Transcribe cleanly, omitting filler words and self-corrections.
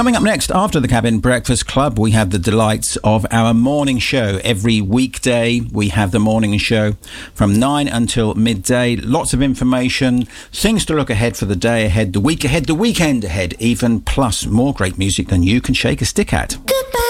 Coming up next, after the Cabin Breakfast Club, we have the delights of our morning show. Every weekday, we have the morning show from 9 until midday. Lots of information, things to look ahead for the day ahead, the week ahead, the weekend ahead, even, plus more great music than you can shake a stick at. Goodbye.